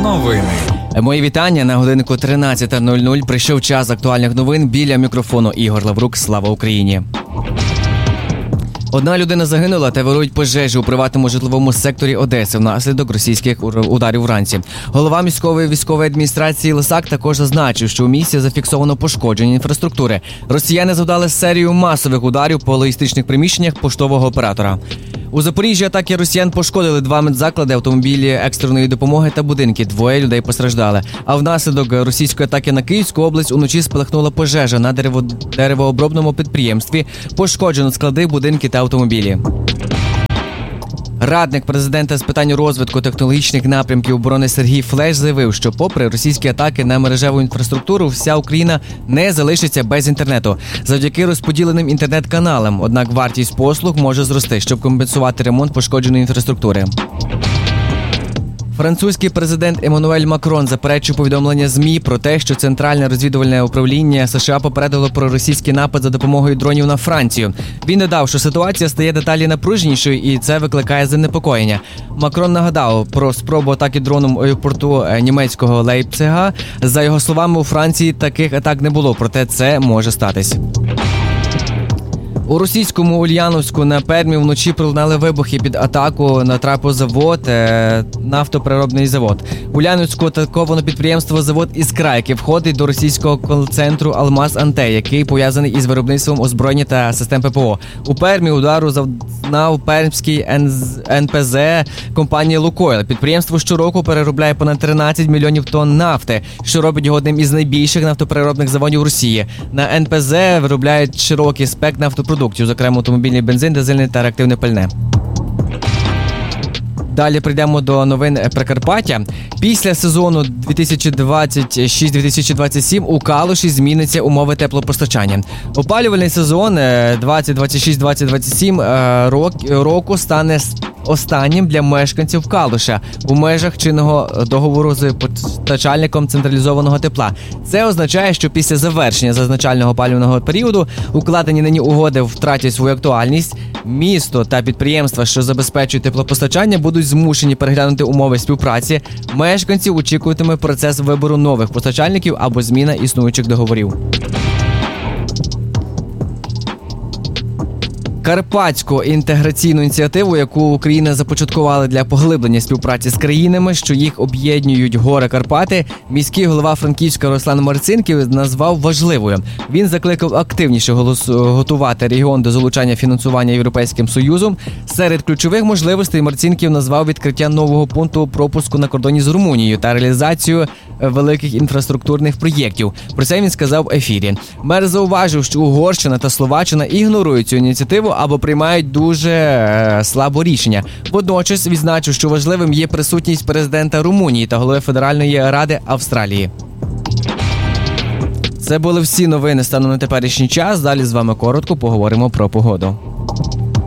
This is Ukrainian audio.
Новини. Мої вітання. На годиннику 13:00 прийшов час актуальних новин. Біля мікрофону Ігор Лаврук. Слава Україні! Одна людина загинула та вирують пожежі у приватному житловому секторі Одеси внаслідок російських ударів вранці. Голова міської військової адміністрації Лисак також зазначив, що у місті зафіксовано пошкодження інфраструктури. Росіяни завдали серію масових ударів по логістичних приміщеннях поштового оператора. У Запоріжжі атаки росіян пошкодили 2 медзаклади, автомобілі екстреної допомоги та будинки. 2 людей постраждали. А внаслідок російської атаки на Київську область уночі спалахнула пожежа на деревообробному підприємстві. Пошкоджено склади, будинки та автомобілі. Радник президента з питань розвитку технологічних напрямків оборони Сергій Флеш заявив, що попри російські атаки на мережеву інфраструктуру, вся Україна не залишиться без інтернету завдяки розподіленим інтернет-каналам. Однак вартість послуг може зрости, щоб компенсувати ремонт пошкодженої інфраструктури. Французький президент Еммануель Макрон заперечив повідомлення ЗМІ про те, що Центральне розвідувальне управління США попередило про російський напад за допомогою дронів на Францію. Він додав, що ситуація стає дедалі напруженішою і це викликає занепокоєння. Макрон нагадав про спробу атаки дроном у аеропорту німецького Лейпцига. За його словами, у Франції таких атак не було, проте це може статись. У російському Ульяновську на Пермі вночі пролунали вибухи. Під атаку натрапив завод, нафтопереробний завод. У Ульяновську атаковано підприємство-завод «Іскра», яке входить до російського кол-центру «Алмаз-Анте», який пов'язаний із виробництвом озброєння та систем ППО. У Пермі удару завдав пермський НПЗ компанії «Лукойл». Підприємство щороку переробляє понад 13 мільйонів тонн нафти, що робить його одним із найбільших нафтопереробних заводів Росії. На НПЗ виробляють широкий спектр нафтопродуктів, зокрема автомобільний бензин, дизельне та реактивне пальне. Далі прийдемо до новин Прикарпаття. Після сезону 2026-2027 у Калуші зміняться умови теплопостачання. Опалювальний сезон 2026-2027 року стане останнім для мешканців Калуша у межах чинного договору з постачальником централізованого тепла. Це означає, що після завершення зазначального опалювального періоду укладені нині угоди втратять свою актуальність. Місто та підприємства, що забезпечують теплопостачання, будуть змушені переглянути умови співпраці. Мешканців очікуватиме процес вибору нових постачальників або зміна існуючих договорів. Карпатську інтеграційну ініціативу, яку Україна започаткувала для поглиблення співпраці з країнами, що їх об'єднують гори Карпати, міський голова Франківська Руслан Марцинків назвав важливою. Він закликав активніше готувати регіон до залучання фінансування Європейським Союзом. Серед ключових можливостей Марцинків назвав відкриття нового пункту пропуску на кордоні з Румунією та реалізацію великих інфраструктурних проєктів. Про це він сказав в ефірі. Мер зауважив, що Угорщина та Словаччина ігнорують цю ініціативу або приймають дуже слабо рішення. Водночас відзначив, що важливим є присутність президента Румунії та голови Федеральної ради Австралії. Це були всі новини станом на теперішній час. Далі з вами коротко поговоримо про погоду.